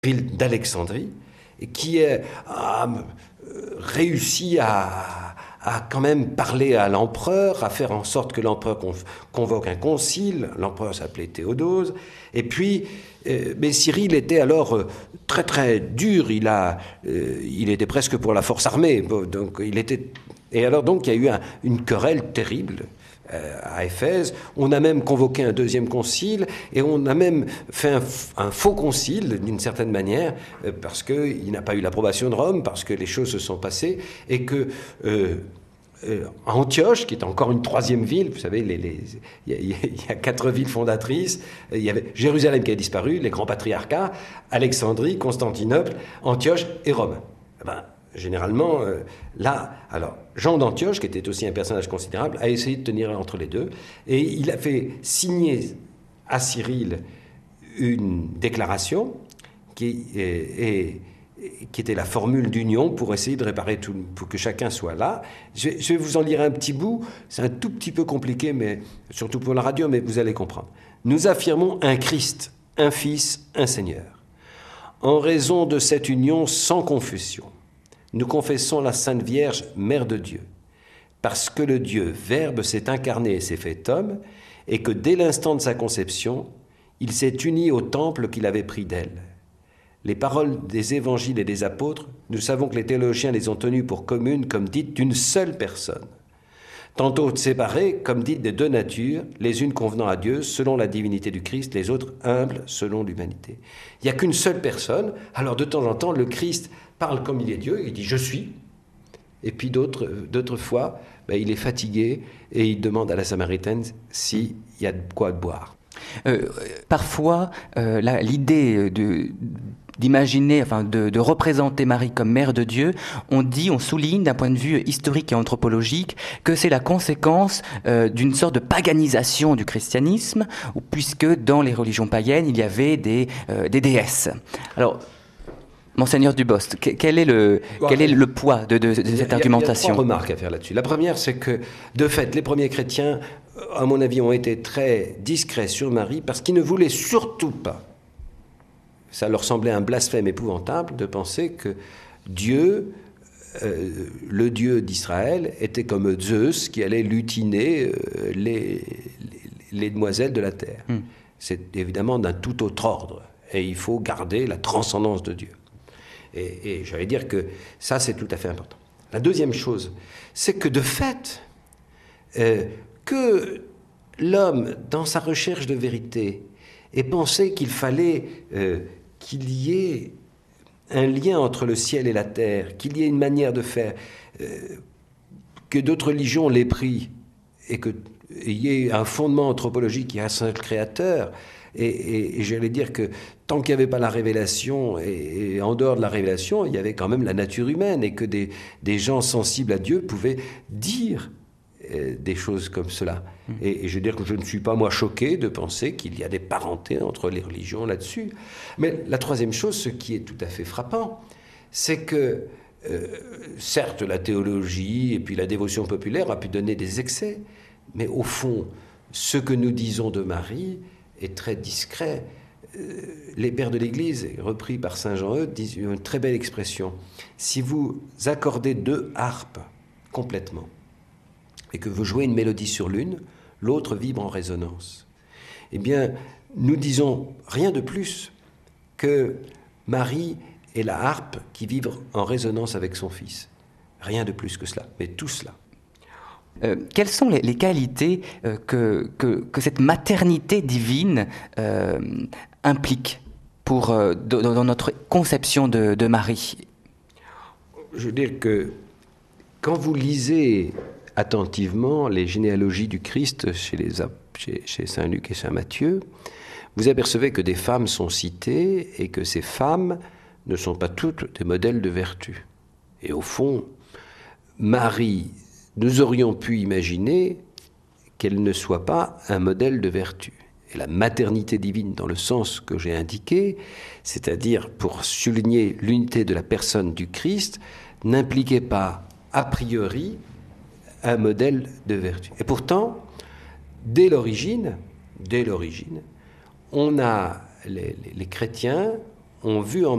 ville d'Alexandrie, et qui a réussi à quand même parler à l'empereur, à faire en sorte que l'empereur convoque un concile. L'empereur s'appelait Théodose. Et puis, mais Cyril était alors très très dur. Il était presque pour la force armée. Donc, et alors donc il y a eu une querelle terrible à Éphèse. On a même convoqué un deuxième concile et on a même fait un faux concile d'une certaine manière parce qu'il n'a pas eu l'approbation de Rome, parce que les choses se sont passées et que Antioche, qui est encore une troisième ville, vous savez, il y a 4 villes fondatrices, il y avait Jérusalem qui a disparu, les grands patriarcats, Alexandrie, Constantinople, Antioche et Rome. Généralement, là, alors, Jean d'Antioche, qui était aussi un personnage considérable, a essayé de tenir entre les deux, et il a fait signer à Cyril une déclaration qui était la formule d'union pour essayer de réparer tout, pour que chacun soit là. Je vais vous en lire un petit bout, c'est un tout petit peu compliqué, mais surtout pour la radio, mais vous allez comprendre. Nous affirmons un Christ, un Fils, un Seigneur. En raison de cette union sans confession, nous confessons la Sainte Vierge, Mère de Dieu, parce que le Dieu, Verbe, s'est incarné et s'est fait homme, et que dès l'instant de sa conception, il s'est uni au temple qu'il avait pris d'elle. Les paroles des évangiles et des apôtres, nous savons que les théologiens les ont tenues pour communes comme dites d'une seule personne, tantôt séparées comme dites de 2 natures, les unes convenant à Dieu selon la divinité du Christ, les autres humbles selon l'humanité. Il n'y a qu'une seule personne, alors de temps en temps, le Christ parle comme il est Dieu, il dit « je suis ». Et puis d'autres fois, il est fatigué et il demande à la Samaritaine s'il y a de quoi boire. Parfois, l'idée d'imaginer, enfin de représenter Marie comme mère de Dieu, on souligne d'un point de vue historique et anthropologique que c'est la conséquence d'une sorte de paganisation du christianisme, puisque dans les religions païennes, il y avait des déesses. Alors, Monseigneur Dubost, quel est le poids de cette argumentation ? Il y a 3 remarques à faire là-dessus. La première, c'est que, de fait, les premiers chrétiens, à mon avis, ont été très discrets sur Marie parce qu'ils ne voulaient surtout pas, ça leur semblait un blasphème épouvantable de penser que Dieu, le Dieu d'Israël, était comme Zeus qui allait lutiner les demoiselles de la terre. C'est évidemment d'un tout autre ordre et il faut garder la transcendance de Dieu. Et j'allais dire que ça, c'est tout à fait important. La deuxième chose, c'est que de fait, que l'homme, dans sa recherche de vérité, ait pensé qu'il fallait qu'il y ait un lien entre le ciel et la terre, qu'il y ait une manière de faire, que d'autres religions l'aient pris, et qu'il y ait un fondement anthropologique, il y a un seul créateur. Et j'allais dire que tant qu'il n'y avait pas la révélation, et en dehors de la révélation, il y avait quand même la nature humaine, et que des gens sensibles à Dieu pouvaient dire des choses comme cela. Et je veux dire que je ne suis pas, moi, choqué de penser qu'il y a des parentés entre les religions là-dessus. Mais la troisième chose, ce qui est tout à fait frappant, c'est que, certes, la théologie et puis la dévotion populaire a pu donner des excès, mais au fond, ce que nous disons de Marie est très discret. Les pères de l'Église, repris par saint Jean-Eudes, disent une très belle expression. Si vous accordez 2 harpes complètement, et que vous jouez une mélodie sur l'une, l'autre vibre en résonance. Eh bien, nous disons rien de plus que Marie est la harpe qui vibre en résonance avec son Fils. Rien de plus que cela, mais tout cela. Quelles sont les qualités que cette maternité divine implique dans notre conception de Marie ? Je veux dire que quand vous lisez attentivement les généalogies du Christ chez saint Luc et saint Matthieu, vous apercevez que des femmes sont citées et que ces femmes ne sont pas toutes des modèles de vertu. Et au fond, Marie, nous aurions pu imaginer qu'elle ne soit pas un modèle de vertu. Et la maternité divine, dans le sens que j'ai indiqué, c'est-à-dire pour souligner l'unité de la personne du Christ, n'impliquait pas a priori un modèle de vertu. Et pourtant, dès l'origine, on a les chrétiens ont vu en